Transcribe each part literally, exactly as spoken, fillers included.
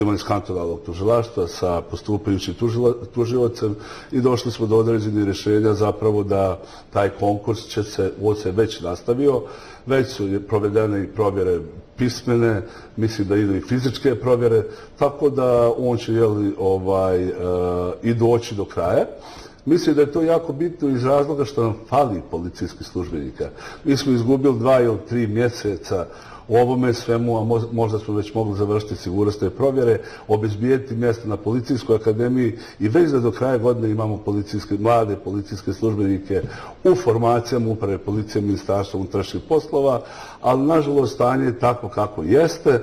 iz kantonalnog tužilaštva sa postupajućim tužilacem i došli smo do određenih rješenja zapravo da taj konkurs će se, on se već nastavio, već su provedene i provjere pismene, mislim da idu i fizičke provjere, tako da on će jeli, ovaj, uh, i doći do kraja. Mislim da je to jako bitno iz razloga što nam fali policijskih službenika. Mi smo izgubili dva ili tri mjeseca u ovome svemu, a možda smo već mogli završiti sigurnosne provjere, obezbijeti mjesto na policijskoj akademiji i već da do kraja godine imamo policijske, mlade policijske službenike u formacijama uprave policije Ministarstva unutrašnjih poslova, ali nažalost stanje je tako kako jeste.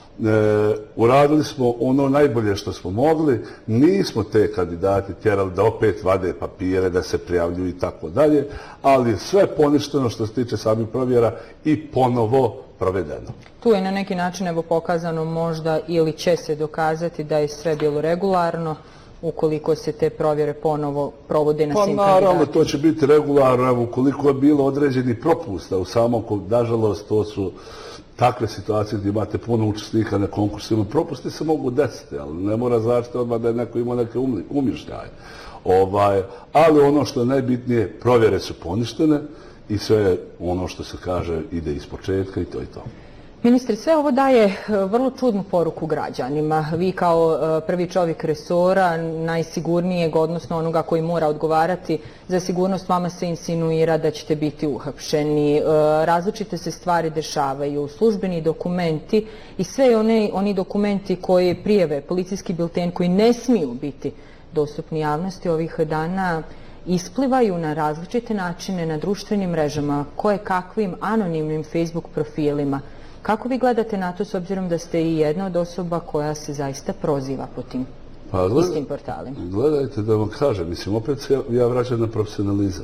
E, uradili smo ono najbolje što smo mogli, nismo te kandidati tjerali da opet vade papire, da se prijavljuju i tako dalje, ali sve poništeno što se tiče samih provjera i ponovo provedeno. Tu je na neki način evo pokazano možda ili će se dokazati da je sve bilo regularno ukoliko se te provjere ponovo provode na svim kandidatima. Pa naravno, to će biti regularno, evo, ukoliko je bilo određeni propusta u samom, nažalost, to su takve situacije gdje imate puno učesnika na konkursima, propusti se mogu desiti, ali ne mora značiti odmah da je neko imao neke umišljaje. Ovaj, ali ono što je najbitnije, provjere su poništene i sve ono što se kaže ide iz početka i to je to. Ministre, sve ovo daje vrlo čudnu poruku građanima. Vi kao prvi čovjek resora, najsigurnijeg, odnosno onoga koji mora odgovarati za sigurnost, vama se insinuira da ćete biti uhapšeni. Različite se stvari dešavaju, službeni dokumenti i sve one, oni dokumenti koji prijave, policijski bilten koji ne smiju biti dostupni javnosti ovih dana, isplivaju na različite načine na društvenim mrežama, koje kakvim anonimnim Facebook profilima. Kako vi gledate na to s obzirom da ste i jedna od osoba koja se zaista proziva po tim pa, gled, istim portalima? Gledajte da vam kažem, mislim, opet se ja, ja vraćam na profesionalizam,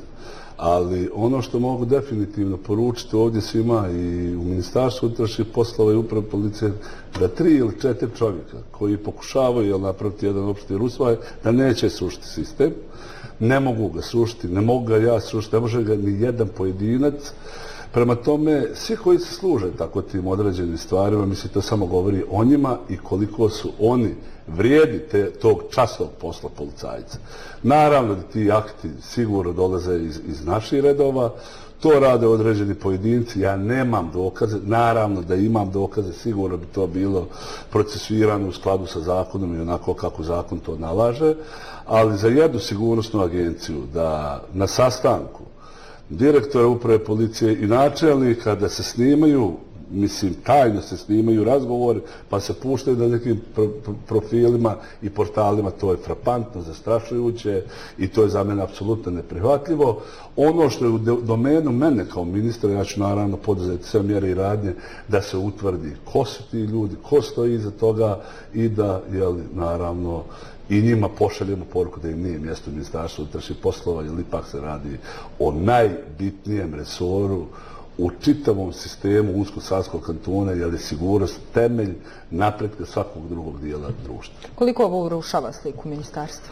ali ono što mogu definitivno poručiti ovdje svima i u Ministarstvu unutrašnjih poslova i uprave policije, da tri ili četiri čovjeka koji pokušavaju jel, napraviti jedan opšti rusvaj, da neće srušiti sistem, ne mogu ga srušiti, ne mogu ga ja srušiti, ne može ga ni jedan pojedinac. Prema tome, svi koji se služe tako tim određenim stvarima, mislim, to samo govori o njima i koliko su oni vrijedi te, tog časnog posla policajca. Naravno da ti akti sigurno dolaze iz, iz naših redova, to rade određeni pojedinci, ja nemam dokaze, naravno da imam dokaze, sigurno bi to bilo procesuirano u skladu sa zakonom i onako kako zakon to nalaže, ali za jednu sigurnosnu agenciju da na sastanku direktora uprave policije i načelnika da se snimaju, mislim, tajno se snimaju razgovori, pa se puštaju na nekim pro, pro, profilima i portalima, to je frapantno, zastrašujuće i to je za mene apsolutno neprihvatljivo. Ono što je u domenu mene kao ministra, ja ću naravno poduzeti sve mjere i radnje da se utvrdi ko su ti ljudi, ko stoji iza toga i da, jeli, naravno, i njima pošaljemo poruku da im nije mjesto u Ministarstvu unutrašnjih poslova, jer ipak se radi o najbitnijem resoru u čitavom sistemu Unsko-Sanskog kantona, jer je sigurnost temelj napretka svakog drugog dijela društva. Koliko ovo urušava sliku ministarstva?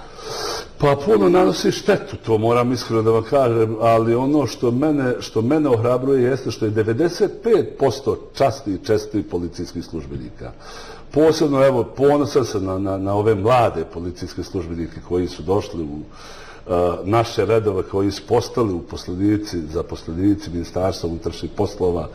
Pa puno nanosi štetu, to moram iskreno da vam kažem, ali ono što mene, što mene ohrabruje jeste što je devedeset pet posto časnih i čestih policijskih službenika. Posebno, evo, ponosan sam na, na, na ove mlade policijske službenike koji su došli u uh, naše redove, koji su postali uposlenici, zaposlenici Ministarstva unutrašnjih poslova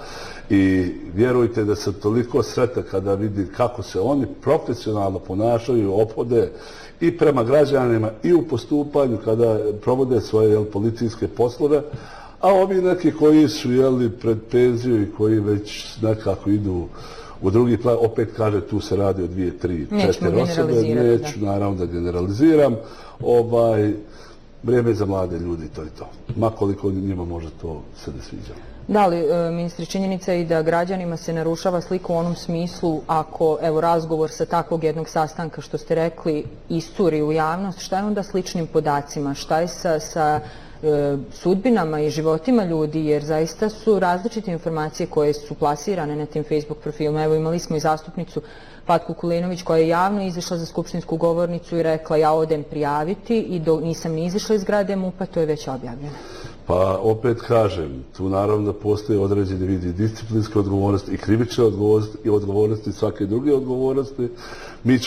i vjerujte da sam toliko sretan kada vidim kako se oni profesionalno ponašaju, ophode i prema građanima i u postupanju kada provode svoje jel, policijske poslove, a ovi neki koji su jeli, pred penziju i koji već nekako idu u drugi plan, opet kaže, tu se radi o dvije, tri, četiri osobe, neću naravno da generaliziram, ovaj, vrijeme za mlade ljudi, to je to. Ma koliko njima možda to se ne sviđa. Da li, ministri, činjenica je i da građanima se narušava slika u onom smislu ako, evo, razgovor sa takvog jednog sastanka, što ste rekli, isturi u javnost, šta je onda s ličnim podacima, šta je sa, sa e, sudbinama i životima ljudi, jer zaista su različite informacije koje su plasirane na tim Facebook profilima. Evo, imali smo i zastupnicu Patku Kulenović koja je javno izašla za skupštinsku govornicu i rekla ja odem prijaviti i do, nisam ni izašla iz zgrade MUP-a, to je već objavljeno. Pa opet kažem, tu naravno da postoje određeni vidi disciplinske odgovornosti i krivične odgovornosti i odgovornosti svake druge odgovornosti. Mi ćemo